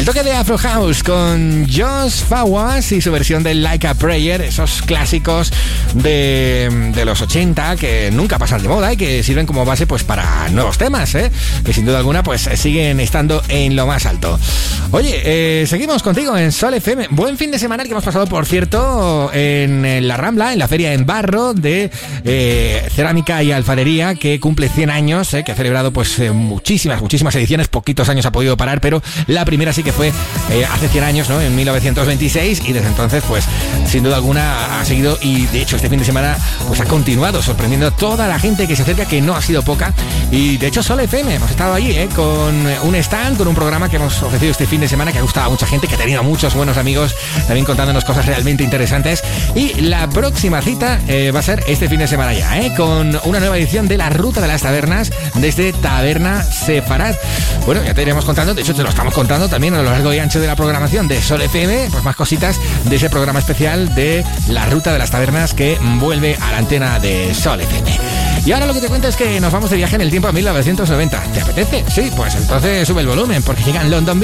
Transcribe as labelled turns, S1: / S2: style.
S1: El toque de Afro House con Josh Fawaz y su versión de Like a Prayer, esos clásicos de los 80 que nunca pasan de moda y que sirven como base pues para nuevos temas, que sin duda alguna pues siguen estando en lo más alto. Oye, seguimos contigo en Sol FM. Buen fin de semana que hemos pasado, por cierto, en la Rambla, en la feria en barro de cerámica y alfarería, que cumple 100 años, que ha celebrado pues muchísimas ediciones. Poquitos años ha podido parar, pero la primera sí que fue hace 100 años, ¿no? En 1926, y desde entonces pues sin duda alguna ha seguido, y de hecho este fin de semana pues ha continuado sorprendiendo a toda la gente que se acerca, que no ha sido poca. Y de hecho Sol FM hemos estado allí con un stand, con un programa que hemos ofrecido este fin de semana que ha gustado a mucha gente, que ha tenido muchos buenos amigos también contándonos cosas realmente interesantes. Y la próxima cita va a ser este fin de semana ya, con una nueva edición de La Ruta de las Tabernas desde Taberna Sefarad. Bueno, ya te iremos contando, de hecho te lo estamos contando también a lo largo y ancho de la programación de Sol FM, pues más cositas de ese programa especial de La Ruta de las Tabernas que vuelve a la antena de Sol FM. Y ahora lo que te cuento es que nos vamos de viaje en el tiempo a 1990. ¿Te apetece? Sí, pues entonces sube el volumen, porque llegan London